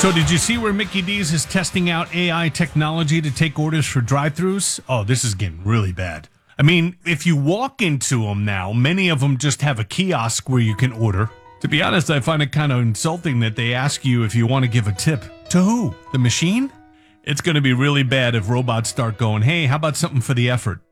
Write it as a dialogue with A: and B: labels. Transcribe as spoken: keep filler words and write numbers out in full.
A: So did you see where Mickey D's is testing out A I technology to take orders for drive-thrus? Oh, this is getting really bad. I mean, if you walk into them now, many of them just have a kiosk where you can order. To be honest, I find it kind of insulting that they ask you if you want to give a tip. To who? The machine? It's going to be really bad if robots start going, hey, how about something for the effort?